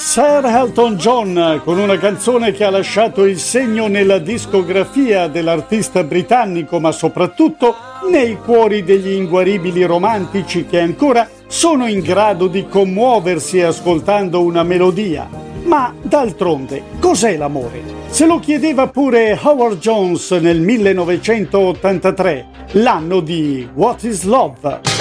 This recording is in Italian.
Sir Elton John, con una canzone che ha lasciato il segno nella discografia dell'artista britannico, ma soprattutto nei cuori degli inguaribili romantici che ancora sono in grado di commuoversi ascoltando una melodia. Ma d'altronde, cos'è l'amore? Se lo chiedeva pure Howard Jones nel 1983, l'anno di What is Love?